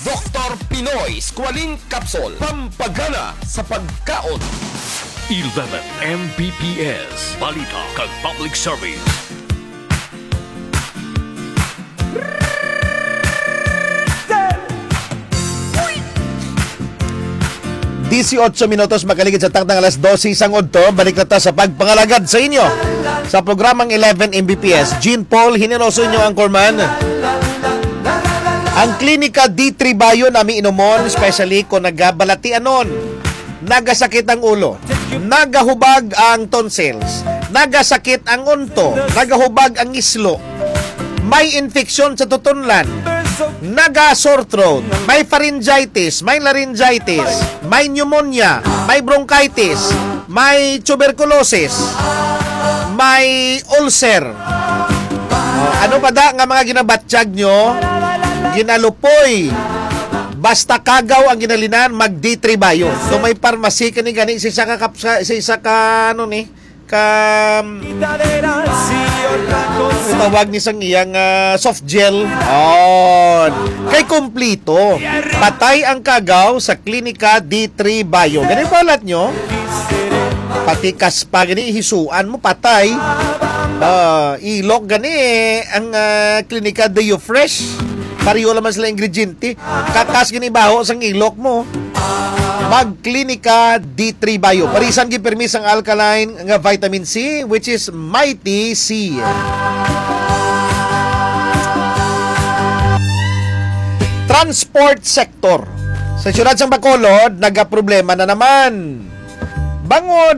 Dr. Pinoy Squalene Capsule. Pampagana sa pagkaon. 11 Mbps. Balita kag Public Service. Disiotso minutos makaligid sa takdang alas 12 isang udto. Balik na ta sa pagpangalagad sa inyo sa programang 11 Mbps. Jean Paul Hineroso inyo ang Corman. Ang klinika D3 Bayo nami inomon, especially kung nagabalatianon, nagasakit ang ulo, nagahubag ang tonsils, nagasakit ang unto, nagahubag ang islo, may infeksyon sa tutunlan, naga-sore throat, may pharyngitis, may laryngitis, may pneumonia, may bronchitis, may tuberculosis, may ulcer. Ano pa da nga mga ginabatsyag nyo? Ginalupoy. Basta kagaw ang ginalinan, mag D3 Bayo. So may pharmacy kani gani sa isa ka ano ni tawag ni sang iyang soft gel. Kay kumplito. Patay ang kagaw sa klinika D3 Bayo. Gani palat nyo? Pati kaspa gani hisuan mo patay. Ilok gani ang klinika Deo Fresh. Pariyo naman sila ingrediente. Kakas gani baho sang ilok mo. Magklinika D3 Bayo. Parisan gipermis ang alkaline nga vitamin C, which is Mighty C. Transport sector. Sa siyudad sang Bacolod, nagaproblema na naman. Bangod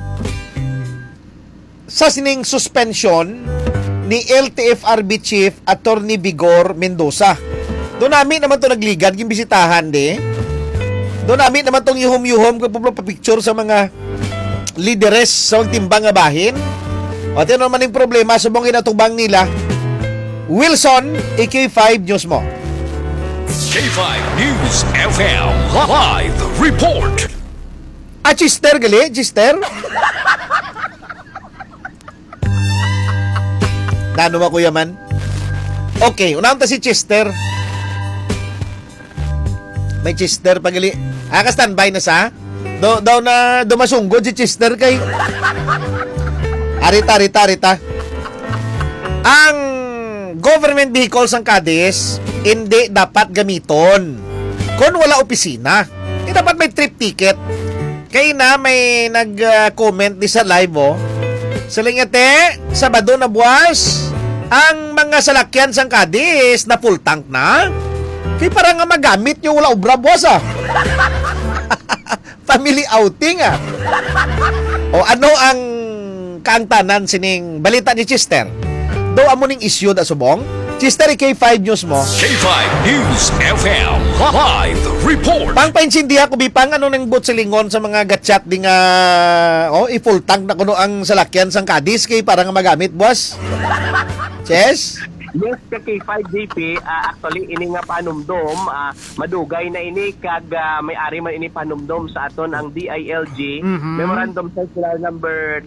sa sining suspension ni LTFRB Chief Attorney Vigor Mendoza. Doon namin naman to nagligad, yung bisitahan Doon namin naman tong yuhom-yuhom kung pa-picture sa mga lideres sa timbang nga bahin. O tiyan naman yung problema sa mga inatubang nila. Wilson, AK5 News mo. K5 News FM Live Report. Chister gali, Chister. Nano ba kuya man? Okay, unang ta si Chester. May Chester pagali. Ka-standby na sa? Daw na dumasunggod si Chester kay. Arita. Ang government vehicles ang Cadiz hindi dapat gamiton kung wala opisina. Hindi dapat may trip ticket. Kaya na may nag-comment di sa live sa Lingate, Sabado na buwas, ang mga salakyan sang Cadiz na full tank na. Kaya parang nga magamit nyo wala obra buwas Family outing O ano ang kaangtanan sining balita ni Chester? Do amo ning issue da subong? Chester, K5 News mo. K5 News FM Live Report. Pangpainsindihan ko bipang ano nang butsilingon sa mga gatchat di nga i-full tank na kuno ang salakyan sang Cadiz kay para nga magamit boss. Chess? Yes, K5JP, actually ini nga panumdom, madugay na ini kag may-ari man ini panumdom sa aton ang DILG, Memorandum Circular number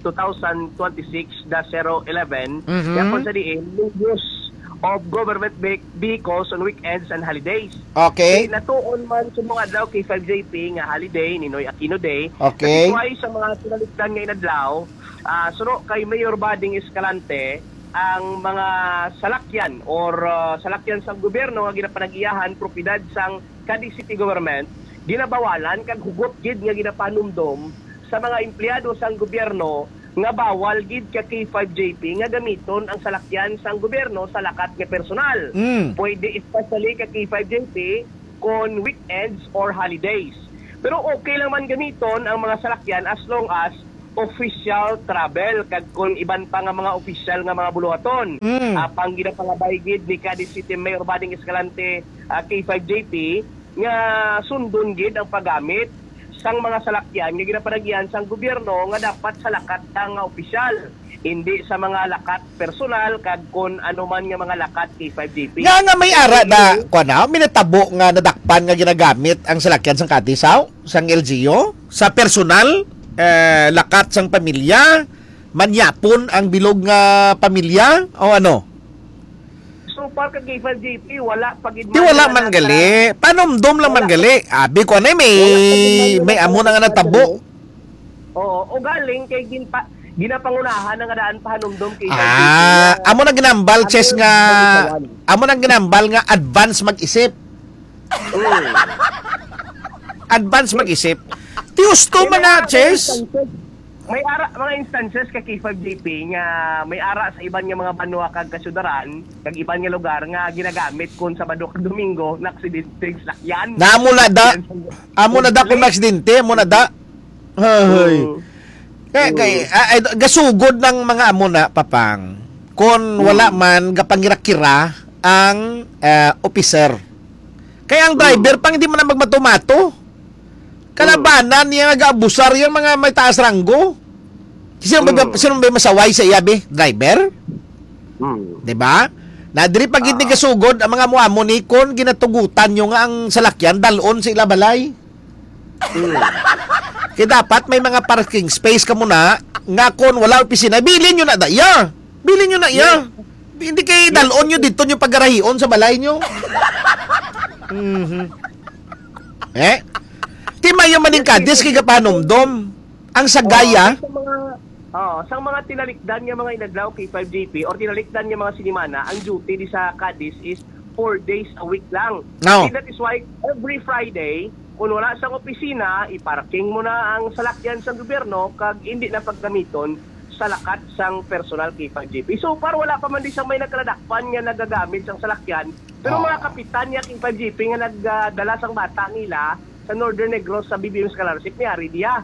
2026-011, kaya kung sa diin, use of government vehicles on weekends and holidays. Okay. Natuon man sa mga adlaw K5JP nga holiday, Ninoy Aquino Day. Okay. Kasi sa mga sinaligtan nga inadlaw, suno kay Mayor Bading Escalante, ang mga salakyan or salakyan sa gobyerno nga ginapanag-iyahan propiedad sang Cadiz City Government ginabawalan kag hugot gid nga ginapanumdom sa mga empleyado sang gobyerno nga bawal gid ka K5JP nga gamiton ang salakyan sang gobyerno sa lakat nga personal. Pwede especially ka K5JP kon weekends or holidays. Pero okay lang man gamiton ang mga salakyan as long as official travel kag kung iban pa nga mga official nga mga buluhaton. Pang ginapangabay gid ni Cadiz City Mayor Bading Escalante K5JP nga sundon gid ang paggamit sang mga salakyan nga ginapanagyan sang gobyerno nga dapat sa lakat nga opisyal, hindi sa mga lakat personal kag kun ano man nga mga lakat K5JP. Nga may ara na kuno minatabo nga nadakpan nga ginagamit ang salakyan sang Cadiz sang LGU sa personal lakat sang pamilya, manyapon ang bilog nga pamilya o ano? So far kag K5GP wala pagid Di wala man gali. Panomdom lang man gali. Abi ko na may amo na nga natabo. Oo, o galing kay ginapangunahan nga daan pahanumdom kay Amo na ginambal chess nga amo na ginambal nga advance mag-isip. Advance mag-isip. Ti gusto man na chess. May ara mga instances kay K5GP nga may ara sa iban nga mga banwa kag kasudaran kag iban nga lugar nga ginagamit kun Sabado kag Domingo na aksidente sakyan. Amo na da kung aksidente, amo na da. Hay. Kay gasugod ng mga amo na papang. Kon wala man gapangira-kira ang officer. Kaya ang driver pang hindi man na magmatomato. Kalabanan niya nag-abusar yung mga may taas ranggo. Sino ba masaway sa iyabi? Driver? Diba? Nadiri pag hindi gasugod ang mga muamo ni kon ginatugutan nyo nga ang salakyan dalon sa ilabalay. Kaya dapat may mga parking space ka muna nga kon wala opisina, bilin nyo na iya. Bilin nyo na iya. Hindi kayo dalon nyo dito nyo paggarahion sa balay nyo. Di mayo maning kadis kay kapanomdom. Ang sagaya. Sa mga tinalikdan nga mga inadlaw K5GP or tinalikdan nga mga sinimana, ang duty di sa kadis is 4 days a week lang. No. And that is why every Friday, kung wala sa opisina, iparking mo na ang salakyan sa gobyerno kag hindi na paggamiton sa lakat sang personal K5GP. So para wala pa man di sang may nagkaladakpan nga nagagamit sang salakyan, pero mga kapitan nga K5GP nga nagdala sang bata nila sa Northern Negros sa BBM Scholarship ni Ari Dia.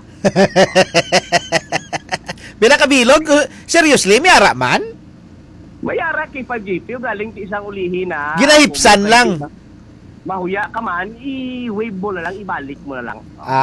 Pinakabilog? Seriously, may ara man? May ara K5GP galing ti isang ulihi na ginahipsan lang. Mahuya ka man, i-wave mo na lang, ibalik mo na lang.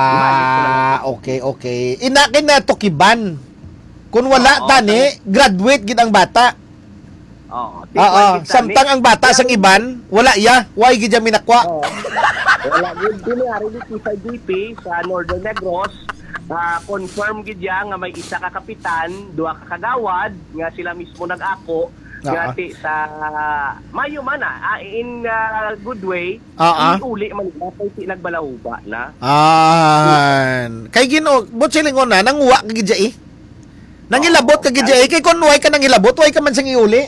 Okay. Inakin na tukiban. Kung wala tani, graduate gid ang bata. Samtang ang bata sang iban, wala iya, why gid jami nakwa. Wala gid dinari ni K5GP sa Northern Negros. Confirm gid ya nga may isa ka kapitan, duha ka kagawad nga sila mismo nag-ako ngati sa mayo man in good way iuli man kay ti nagbalauba na. Kay Ginoo, bot silingon na nanguwa ka gid eh. Nangilabot ka gid eh kay kon way ka nangilabot, way ka man sang iuli.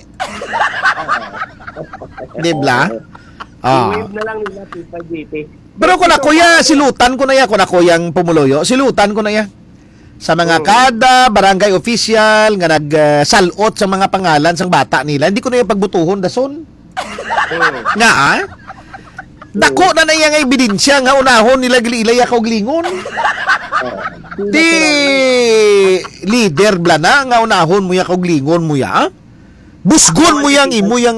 Dibla? I-wave na lang nila K5GP. Pero kung ako silutan ko na ya, kung ako yang pumuloyo, silutan ko na ya. Sa mga kada, barangay official, nga nagsalot sa mga pangalan sang bata nila, hindi ko na yung pagbutuhon, dason. Nga dako na na yung ebidensya nga unahon nila gililay ako glingon. Di leader bla na nga unahon mo ya ako glingon mo ya. Busgon mo yang imo yang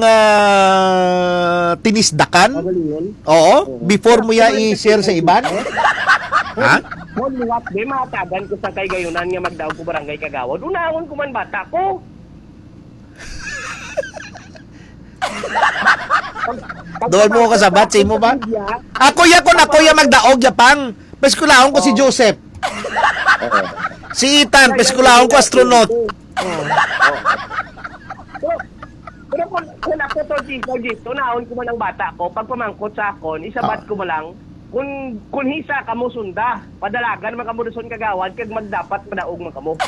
tinisdakan. Oo, before mo ya i-share sa iban. Ha? Mon luwat de matagan ko sa kay gayunan nga magdaog ko barangay kagawad. Unahon ko man bata ko. Doon mo kasabat sa imo ba? Ako ya magdaog yapang. Peskulahon ko si Joseph. Si Ethan, peskulahon ko astronaut. Pero kung ako to dito, naon ko man ang bata ko, pag pamangkot sa akon, isabat ko mo lang, kung hisa ka mo sunda, padalagan man kamo doon kagawad, kag magdapat madaog man kamo.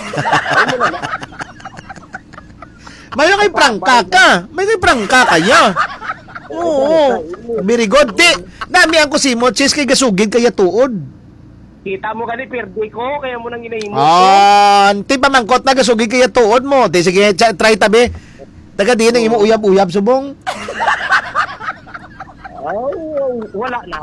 May kay prangka ka. May kay prangka kaya. Oo. Very good. Di, nami ang kusimo, chis kay gasugid kaya tuod. Kita mo gani perdi ko, kaya mo nang ginahimo ko. Ti pamangkot na gasugid kaya tuod mo. Di, sige, try tabi. Taga di nang imo uyab-uyab subong. Wala na.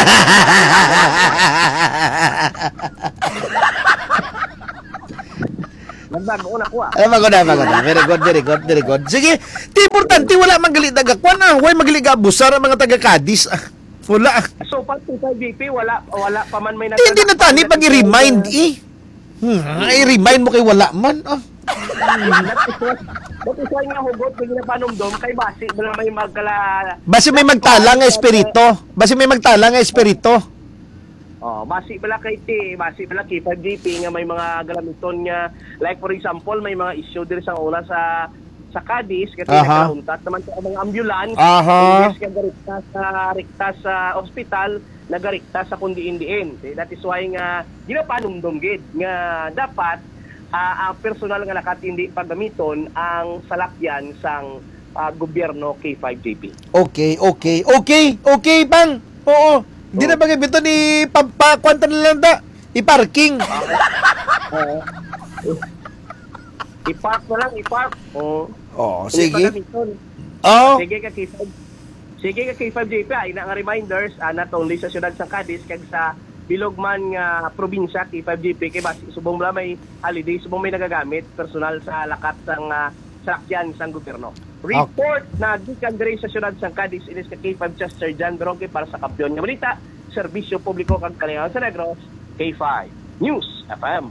Nagbago na ko Maganda. Very good. Sige, ti importante wala magalit dagakwan Way magalit abusar ang mga taga-Kadis. Wala. So pag K5GP wala pa man may Hindi na tani pag i-remind i-remind mo kay wala man. Bakit sa nga hugot kay ginapanomdom kay basi bala may magkala. Basi may magtala nga espiritu. Basi bala K5GP nga may mga galamiton nga like for example may mga issue diri sa una sa sa Cadiz kasi Aha. nagkauntat naman sa mga ambulance. Aha. Imbes ka rekta sa ospital, nagarikta sa kundi-indiin. That is why nga ginapanumdum gid nga dapat ang personal nga lakat hindi paggamiton ang salakyan sang gobyerno K5JP. Okay, pang. Oo. Di na bagay bito ni pampakwanta na lang da. I-parking. I-park na lang, i-park. Oh, Hindi sige. pagamiton. Oh. Sige ka K5JP, ina nga reminders not only sa siyudad sa Cadiz kag sa bilog man nga probinsya K5JP kay basi subong bala may holiday, subong may nagagamit personal sa lakat sang sakyan sang gobyerno. Report na gikan diri sa siyudad sa Cadiz inis ka K5 Chester John Bronque para sa kampiyon nga balita, serbisyo publiko kag Kalingawan sa Negros, K5 News FM.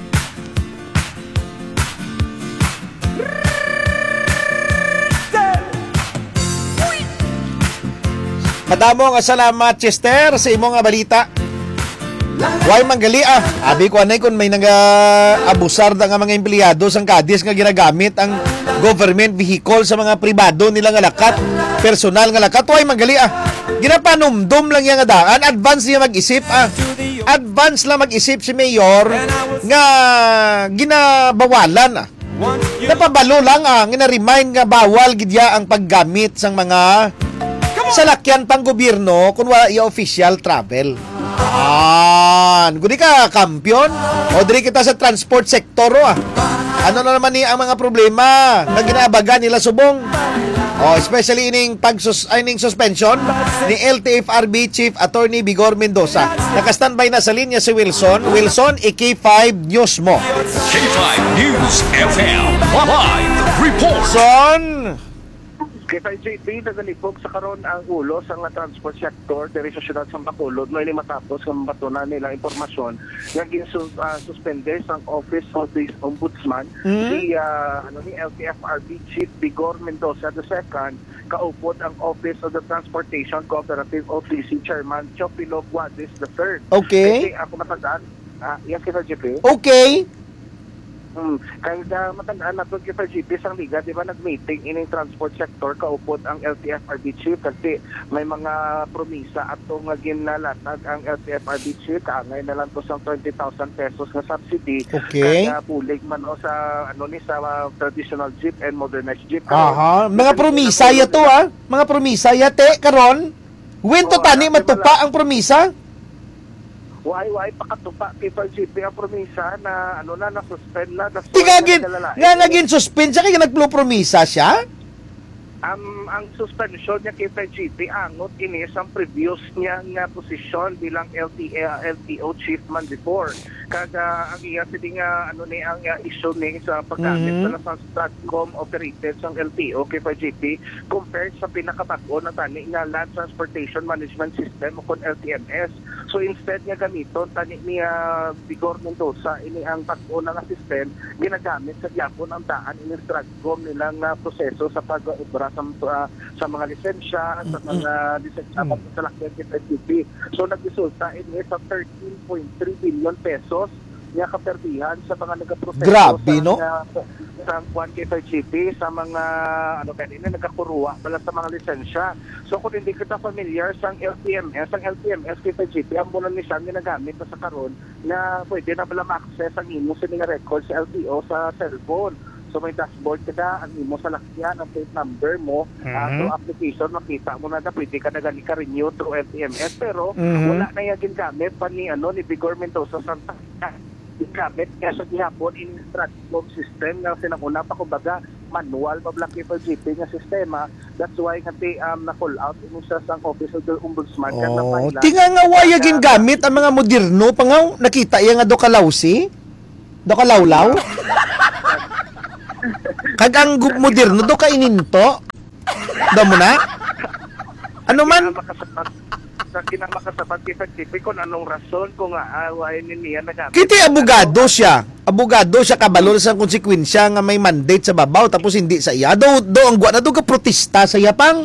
Madamo nga salamat, Chester, sa imong nga balita. Way manggali Abi ko anay kung may abusar da nga mga empleyado sang Cadiz nga ginagamit ang government vehicle sa mga pribado nila nga lakat, personal nga lakat. Way manggali Ginapanumdum lang yang nga daan, advance niya mag-isip Advance lang mag-isip si Mayor nga ginabawalan Napabalo lang gina-remind nga bawal gidya ang paggamit sang mga salakyan pang gobyerno kung wala i-official travel. Gudi ka, kampiyon? O diri kita sa transport sector, Ano na naman ang mga problema na ginaabaga nila subong? Especially ining suspension ni LTFRB Chief Attorney Vigor Mendoza. Naka-standby na sa linya si Wilson. Wilson, K5 News mo. K5 News FM Live Report. Son! K5JP nagalipog sa karon ang ulo sa nga transport sector diri sa siyudad sa Bacolod no matapos nga mabatunan nila impormasyon nga suspende sang Office of the Ombudsman ni LTFRB Chief Vigor Mendoza II kaupod ang Office of the Transportation Cooperative OTC Chairman Chopilo Guadis III. Okay. Kasi ako matandaan, yes K5JP. Okay. Kaya matandaan na doon kita GP sang liga, di ba nag-meeting ining transport sector kaupod ang LTFRB chief kasi may mga promisa at nga ginalatag ang LTFRB chief kaangay na lang to sang 20,000 pesos na subsidy. Okay. Kaya pulig man o sa sa traditional jeep and modernized jeep. Mga promisa ya to Mga promisa ya te karon. When to tani matupa ang promisa? Why pakatupa K5JP ang promisa na na-suspend na. Tigagin, nga naging suspend siya kaya nagplo-promisa siya? Ang suspension niya K5JP angot inis ang previous niya nga posisyon bilang LTO chief man before. Kaga ang iya sidi nga ang issue ni sa paggamit sa Stratcom operated sang LTO K5JP compared sa pinakabag-o na tani nga Land Transportation Management System o kon LTMS. So instead nga gamiton tani ni Vigor Mendoza ini ang bag-o na nga system ginagamit sa gyapon ang daan ini Stratcom nilang proseso sa pag-obra sa mga lisensya, sa mga lisensya sa lakyan K5JP. So nagresulta ini sa 13.3 billion pesos niya kaperdihan sa mga nagaproseso. Grabe, no? Sa K5JP, sa mga kanina nagkakuruwa pala sa mga lisensya. So kung hindi kita familiar sa LTMS K5JP ang muna ni siyang ginagamit sa karon na pwede na pala ma-access ang imo sa mga records sa LTO sa cellphone. So may dashboard ka ang imo sa lakyan, ang plate number mo, through application, makita mo na pwede ka na gani ka-renew through LTMS, pero wala na yung gingamit pa ni Vigor Mendoza Santa. Gingamit kaya sa gihapon in Stratcom system na sinanguna pa kumbaga manual pa black K5JP nga sistema. That's why na-call out ino sa sang Office of the Ombudsman. Tinga nga waya gingamit ang mga moderno pa nga nakita iya nga do kalawsi? Do kalawlaw? Kag ang moderno do ka ininto. Do mo na? Ano man? Sa kinamakasapat K5JP kung anong rason kung away niya nagamit. Kiti abogado siya. Abogado siya kabalol sa konsekwensya nga may mandate sa babaw tapos hindi sa iya. Do ang guwa na do ka protesta sa iya pang.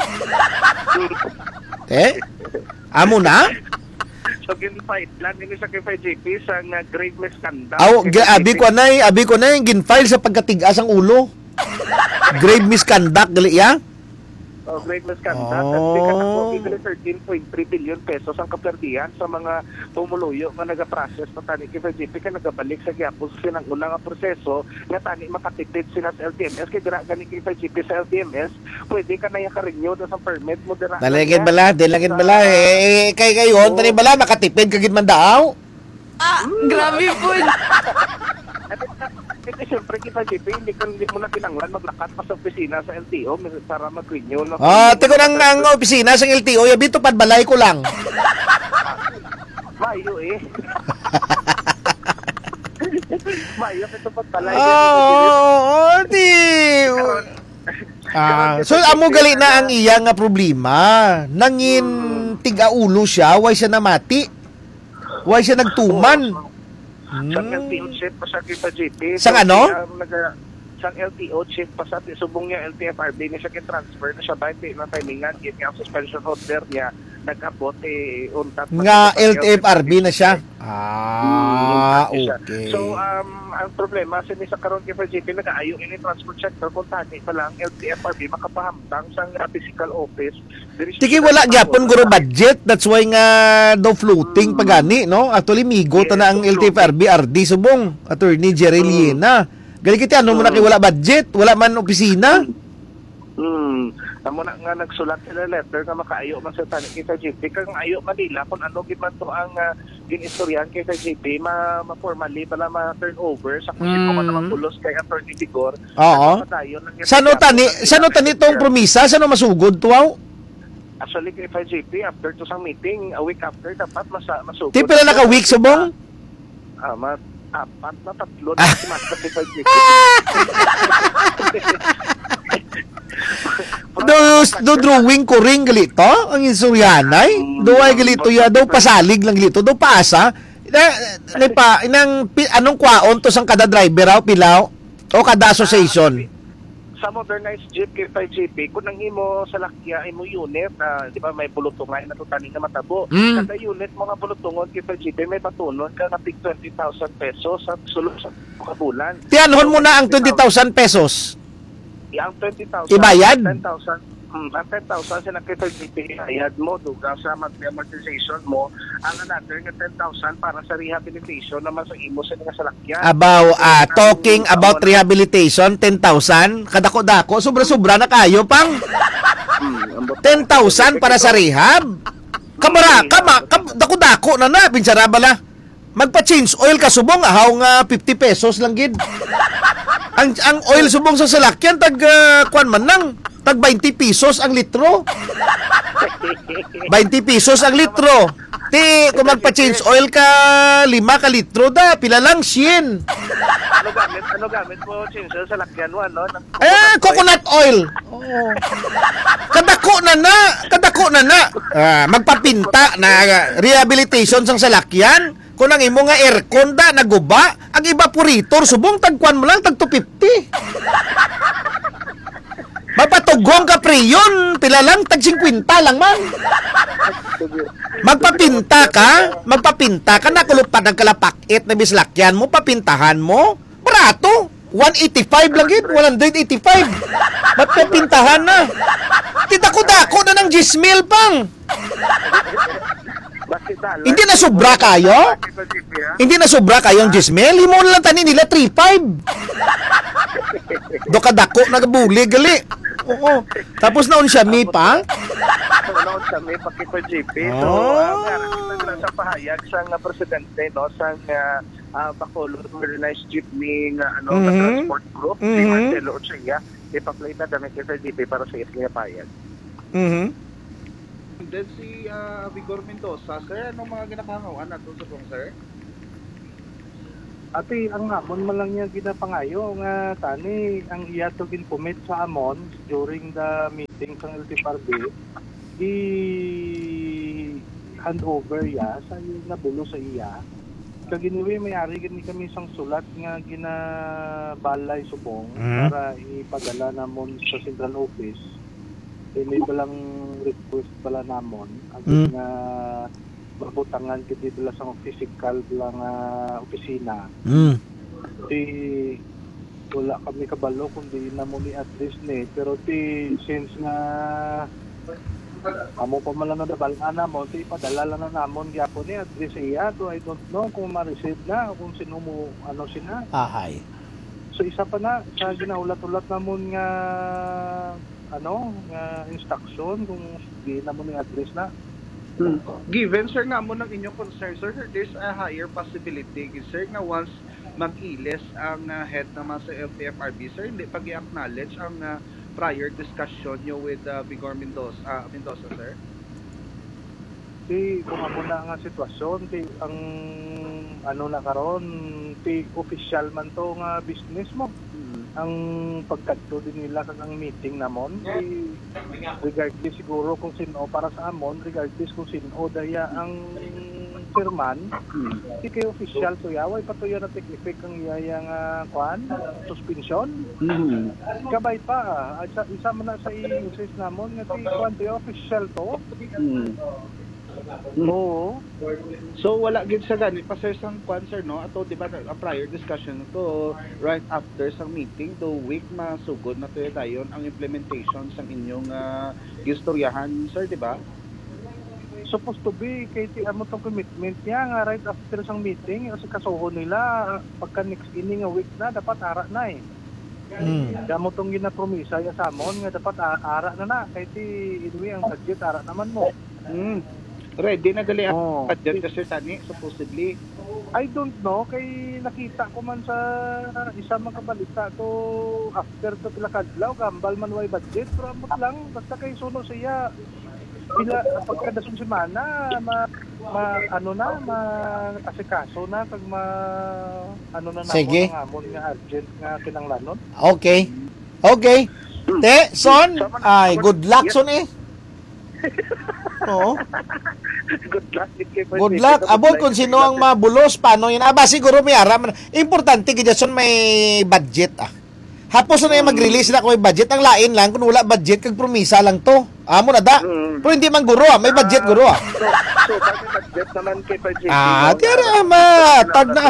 Amo na? So gin-fight lang ini sa K5JP sa grave misconduct. Abi ko na yung gin-file sa pagkatigas ang ulo. Grave misconduct gali ya. Great misconduct. Oh. At kasi ako 13.3 billion pesos ang kaperdian sa mga tumuluyo nga nagaprocess na tani kay FGP ka nagabalik sa gyapon sa sinanguna nga proseso nga tani makatipid sila sa LTMS kay dira gani kay FGP sa LTMS pwede ka na ka-renew sa permit mo dira. Dalagin bala kay kayon tani bala makatipid kagid man daw. Grabe po. Kasi siyempre kita GP, hindi mo na kinanglan maglakat pa sa opisina sa LTO para mag-renew. Tiko ang opisina sa LTO, yabito padbalay ko lang. Mayo eh. Mayo ito padbalay. Di. So amo gali na ang iya nga problema. Nangin tiga-ulo siya, why siya namati? Why siya nagtuman? Sa LTO chief pa sa kita GP. Sang ano? Sang LTO chief pa sa subong niya LTFRB niya siya transfer na siya 20 na timingan yun nga ang suspension order niya nag-abot untat nga LTFRB na siya. siya. Okay. So ang problema sa karon kay GP nag-aayo ini transport sector kung tani pa lang LTFRB makapahamtang sang physical office. Tiki wala gyapon guro budget, that's why nga daw floating pagani no. Actually migo ta na ang LTFRB RD subong Attorney Jerry Liena. Gali kiti ano mo na kay wala budget, wala man opisina. Amo na nga nagsulat sila letter nga makaayo man sa tani kita GP kang ayo Manila kung ano giman to ang ginistoryan kay GP ma-formally pala ma-turn over sa kung sino man naman pulos kay Attorney Vigor. Oo. Sano tani tong promisa, sano masugod tuaw? Actually kay GP after to sang meeting a week after dapat masugod. Ti pila naka week subong? Apat na tatlo na si Master kay GP. Do drawing ko ring galito ang insuryanay. Do ay galito ya, do pasalig lang galito, do paasa. Inang anong kwaon to sang kada driver aw pilaw o kada association. Sa modernized jeep kay 5GP kung nang imo sa lakya imo unit di ba may bulutungan na tutani na matabo kada unit mga bulutungon kay 5GP may patunon ka na 20,000 pesos sa sulod sa kabulan. Tiyanhon mo na ang 20,000 pesos. Ang 20,000 ibayad 10,000 ang 10,000 sa kay 5GP ayad mo duga sa amortization mo ang another nga 10,000 para sa rehabilitation naman sa imo sa nga salakyan. Talking about rehabilitation 10,000 kadako-dako sobra-sobra na kayo pang 10,000 para sa rehab. Dako-dako na pinsara bala. Magpa-change oil ka subong ahaw nga 50 pesos lang gid. Ang oil subong sa salakyan tag kwan man nang tag 20 pesos ang litro. 20 pesos ang litro. Ti kung magpa-change oil ka 5 ka litro da pila lang 100. Ano gamit mo change oil sa lakyan mo ano? Coconut oil. Oo. Kadako na na. Magpapinta na rehabilitation sang salakyan. Kung ang imo nga aircon da naguba, ang evaporator subong tagkuan mo lang tag 250. Mapatugong ka preyon, pila lang tag 50 lang man. Magpapinta ka na kulupad ang kalapakit na bislakyan mo, papintahan mo. Barato, 185 lang gid, 185. Magpapintahan na. Tidako-dako na ng 10,000 pang. Hindi na sobra kayo? Hindi na sobra kayong 10,000? Himo na lang tani nila 3,500. Do kadako nagabuli gali. Oo. Tapos naon siya mi pa? Naon siya mi pa kay GP. So, sa pahayag sa presidente no sa Bacolod Modernized Jeepney nga transport group si Marcelo Ochea ipa-play na dami kay GP para sa iya pahayag. Then si Vigor Mendoza, sir, anong mga ginakangawan nato sa kong sir? Ati, ang amon man lang niya ginapangayo nga tani ang iya to ginpumit sa amon during the meeting sa LTFRB i handover ya sa nabulo sa iya kaginiwi may-ari gini kami isang sulat nga ginabalay subong para ipadala namon sa central office. May balang request pala namon agad nga mabutangan kiti dala sa physical lang opisina. wala kami kabalo kundi na mo ni address ni, pero since nga amo pa man lang nadabalaan namon, ipadala lang na namon gyapon ni address iya, so I don't know kung ma-receive na o kung sino mo sina. Ahay. So isa pa na sa ginaulat-ulat namon nga nga instruction kung di namon ni address na. Given, sir, nga mo ng inyong concern, sir, there's a higher possibility, sir, nga once mag-ilis ang head naman sa LTFRB, sir, hindi pag i-acknowledge ang prior discussion nyo with Vigor Mendoza, sir? Kung ako na nga sitwasyon, ang na karon, official man to nga business mo. Ang pagkadto din nila kag ang meeting namon, regardless siguro kung sino para sa amon, regardless kung sino daya ang chairman, kay official to yaway patuyo na technique ang iyang suspension. Kabay pa isa man na sa i-insist namon nga si kwan to official to. Oo. So wala gid sa gani pa sir sang kwan, sir, no? Ato di ba a prior discussion to right after sang meeting to week masugod na to dayon ang implementation sang inyong istoryahan, sir, di ba? Supposed to be kay amo tong commitment niya nga right after sang meeting kasi kasuhon nila pagka next inning nga week na dapat ara na eh. Damo tong ginapromisa ya samon nga dapat ara na kay ti anyway ang budget ara naman mo. Ready na gali ang budget kasi tani supposedly. I don't know kay nakita ko man sa isa makabalita to after to pila kadlaw gambal man way budget pero amot lang basta kay suno siya pila pagkadasong semana asikaso na kag Sige. namon nga urgent nga kinanglanon. Okay. Te, son, ay, good luck, son eh. Oo. Good luck. Abot kung sino ang mabulos, paano yun? Aba, siguro may aram. Importante, kaya may budget Hapos na yung mag-release na kung may budget. Ang lain lang, kung wala budget, kag promisa lang to. Amo na da. Pero hindi man guro may budget guro So, bakit budget naman kay PGP? Tira, tag na.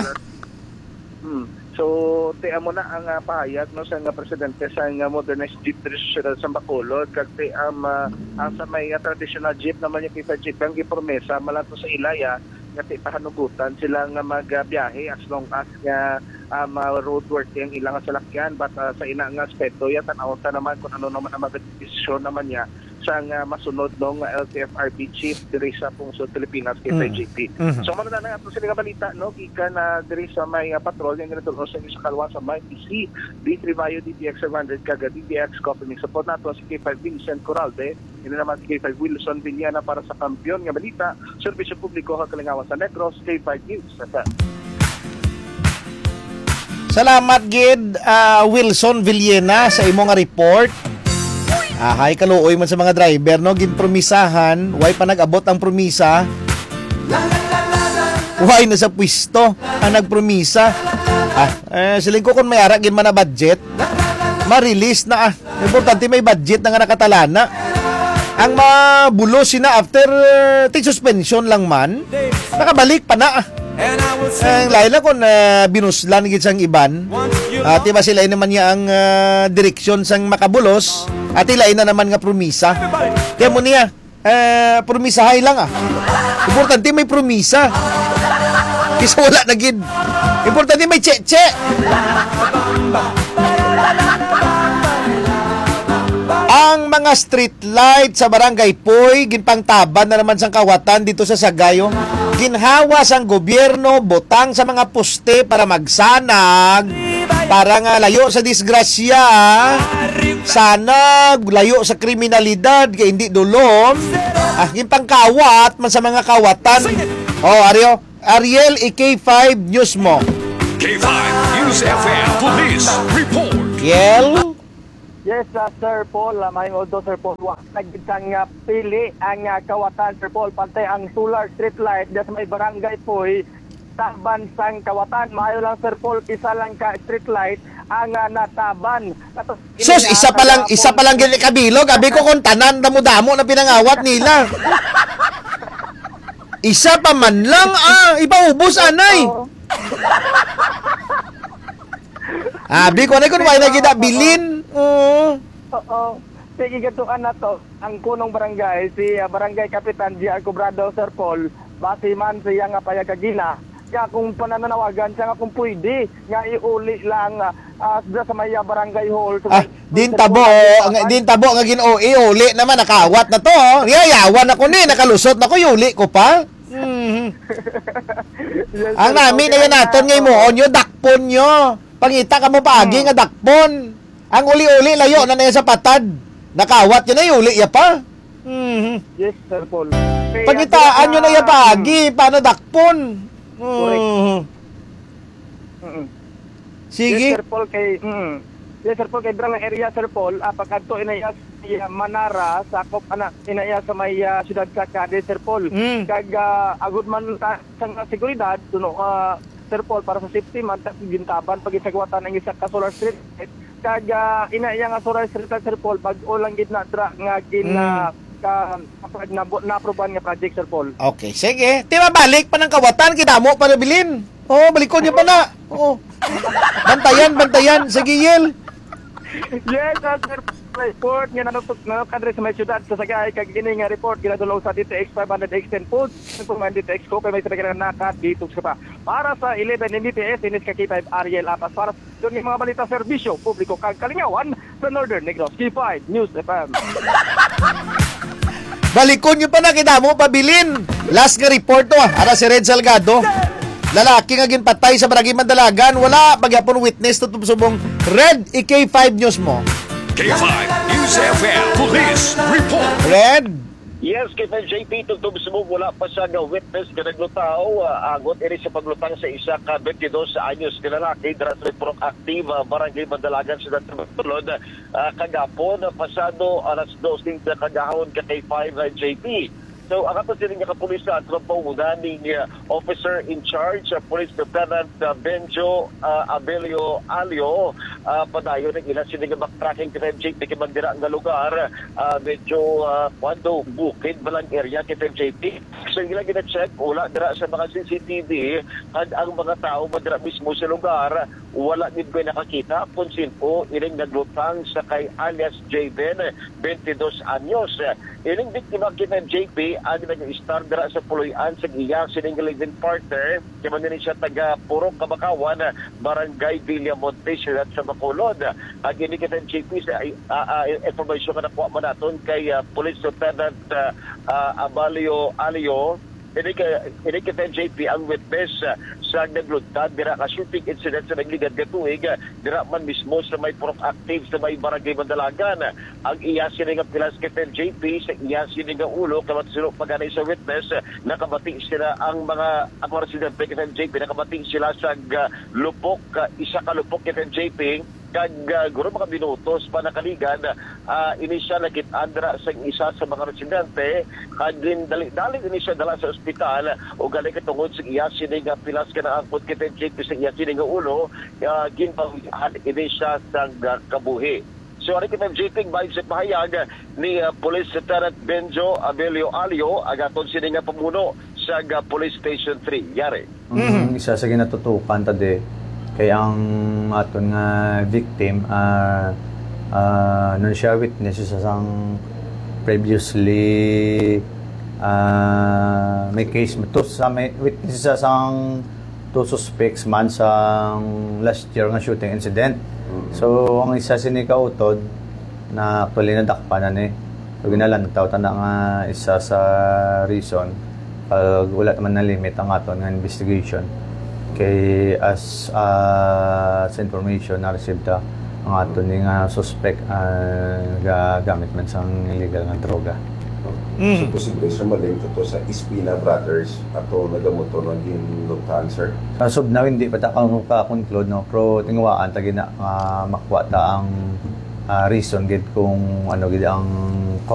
So, tiyan mo na ang pahayag no sa presidente sa modernized jeep traditional sa Bacolod kag tiam ang sa may traditional jeep naman yung kay jeep ang gipromesa malato sa Ilaya nga pahanugutan sila nga magbiyahe as long as nga roadworthy ang ilang salakyan but sa ina nga aspeto ya tan-aw ta naman kung ano naman ang desisyon naman niya sa masunod ng LTFRB chief diri sa Pungsod Pilipinas kay PGP. So man na nga sila nga balita no gikan na diri sa may patrol nga ginatulong sa kalwan sa may PC D3 Vaio DDX 700 kaga DDX Company support nato si K5 Vincent Corralde ini naman si K5 Wilson Villana para sa kampiyon nga balita serbisyo publiko sa Kalingawan sa Negros K5 News. Salamat gid Wilson Villena sa imong nga report. Hay kaluoy man sa mga driver no ginpromisahan, way pa nag-abot ang promisa. Way na sa pwesto ang nagpromisa. Siling ko kung may ara gin man na budget, ma-release na Importante may budget na nga nakatalana. Ang mabulos sina after suspension lang man, nakabalik pa na. Ang laila kung binuslan gid sang iban. Diba sila naman niya ang direksyon sang makabulos at ilain na naman nga promisa. Kaya mo niya promisahay lang Importante may promisa. Kasi wala na gid. Importante may che-che. Ang mga street light sa Barangay Poy ginpangtaban na naman sang kawatan dito sa Sagayo. Ginhawa sang gobyerno butang sa mga poste para magsanag, para nga layo sa disgrasya, sanag layo sa kriminalidad kay hindi dulom. Ginpangkawat man sa mga kawatan. Ariel K5 News mo. K5 News FM Police Report. Kiel? Yes, Sir Paul. May odo, Sir Paul. Nagitang pili ang kawatan, Sir Paul. Pantay ang solar street light sa may barangay Poy. Taban sang kawatan. Mayo lang, Sir Paul. Isa lang ka street light ang nataban. Sus, isa pa lang gini kabilog. Abi ko kung tanan damo-damo na pinangawat nila. Isa pa man lang ipaubos anay. Abi ko na kung may nagida bilin. Oo. Sige, gatuan na to. Ang punong barangay, si Barangay Kapitan G.R. Cobrado, Sir Paul, base man siya nga payagagina. Kaya kung panananawagan siya nga kung pwede, nga iuli lang sa may barangay hall. Din tabo nga uli naman nakawat na to. Yayawan ako ni, nakalusot na ko, yuli ko pa. Ang namin na yan naton ngay mo, onyo, dakpon nyo. Pangita ka mo paagi nga dakpon. Ang uli-uli layo na sa patad. Nakawat yun na yuli ya pa. Yes, Sir Paul. Pagitaan nyo na ya paagi, paano dakpon? Sige. Yes, Sir Paul, kay Yes, Sir Paul, kay Drang area, Sir Paul, pagkanto inaya sa Manara, sakop inaya sa may siyudad sa Cadiz, Sir Paul. Kag agud man sang seguridad, tuno Sir Paul, para sa safety man, gintaban pagisagwatan ng isa ka Solar Street. Kag inaya nga Solar Street, Sir Paul, pag ulang gid na dra nga na-aproban nga project, Sir Paul. Okay, sige. Tima balik pa ng kawatan, kitamo para bilin. Balikon niyo pa na. Bantayan. Sige, Yel. Yes, Sir report nga nanukadre sa may syudad sa Sagay kag ini nga report ginadulaw sa DTX 500 Extend Foods kung man DTX ko may sa nakat dito sa pa para sa 11 NBTS inis ka K5 Ariel Apas para doon yung mga balita serbisyo publiko kag kalingawan sa Northern Negros K5 News FM. Balikon nyo pa na, kitamo pabilin. Last nga report to ara si Red Salgado. Lalaki nga ginpatay sa Barangay Mandalagan. Wala pagyapon witness to subong Red, K5 News mo. K5 News FM Police Report. Red. Yes, K5 JP, tugtog subong wala pa siya nga witness ka naglutaw. Agot iri sa paglutang sa isa ka 22 anyos na lalaki dara sa Proactive Barangay Mandalagan sa Tulod. Kagapon, pasado alas 2 ng kagahon ka K5 JP. So, ang ato siling nga kapulisan at pangudani officer in charge, Police Lieutenant Benjo Abelio Alio, padayon ng ilang siling backtracking ka MJP kimagdira nga lugar, medyo kwando bukid balang area ka MJP. So, ilang gina-check, wala dira sa mga CCTV, at ang mga tao madira mismo sa lugar, wala din ba nakakita kung sino ilang naglutang sa kay alias Jayden, 22 anyos. Ilang biktima kita MJP, ang nag-star dira sa Puloy-an sa iya sining living partner kaya man siya taga Purong Kabakawan, Barangay Villamonte at sa Bacolod. Ang ini kita JP sa information na nakuha man naton kay Police Lieutenant Abalio Alio. Ini kita JP ang witness sa naglutad dira ka shooting incident sa nagligad katuig dira man mismo sa may Proactive sa may Barangay Mandalagan. Ang iya sini nga pilas kita JP sa iya sini nga ulo kamat sila pagani sa witness nakabati sila ang mga residente kita JP nakabati sila sa lupok isa ka lupok kita JP kag guro mga minutos pa nakaligan inisyal nakit andra sa isa sa mga residente kag dali ini siya dala sa ospital o gali katungod sa iya sini nga pilas ka na angkot kita JP sa iya sini nga ulo ginpawihan ini siya sa kabuhi. So ari kita JP by sa pahayag ni Police Lieutenant Benjo Abelio Alio agaton sini nga pamuno sa Police Station 3 yari. Isa sa ginatutukan tadi kay ang aton nga victim nun siya witness sa sang previously may case to sa may witness sa sang two suspects man sa last year nga shooting incident. So ang isa sini kautod na actually nadakpan na so ginalan tawta na nga isa sa reason pag wala man na limit ang aton nga investigation kay as sa information na received ang ato ni nga suspect gamit man sang illegal nga droga. So posible siya maling to sa Espina Brothers ato nagamoto ng ginlugtaan, sir? Sub na hindi pa ta ka-conclude no pero tingwaan ta gina makuha ta ang reason gid kung ano gid ang